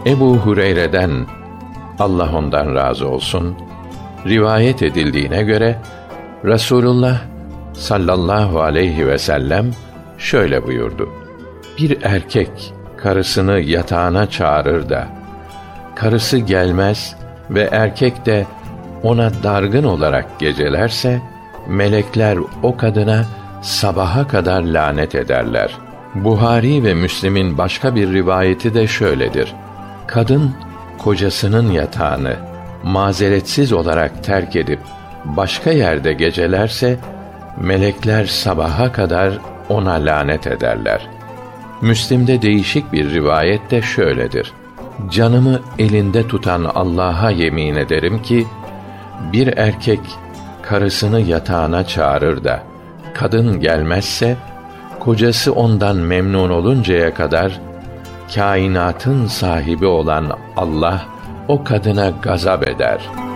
Ebu Hureyre'den, Allah ondan razı olsun, rivayet edildiğine göre Resulullah sallallahu aleyhi ve sellem şöyle buyurdu: Bir erkek karısını yatağına çağırır da karısı gelmez ve erkek de ona dargın olarak gecelerse, melekler o kadına sabaha kadar lanet ederler. Buhari ve Müslim'in başka bir rivayeti de şöyledir: Kadın kocasının yatağını mazeretsiz olarak terk edip başka yerde gecelerse, melekler sabaha kadar ona lanet ederler. Müslim'de değişik bir rivayet de şöyledir: Canımı elinde tutan Allah'a yemin ederim ki, bir erkek karısını yatağına çağırır da kadın gelmezse, kocası ondan memnun oluncaya kadar kainatın sahibi olan Allah o kadına gazap eder.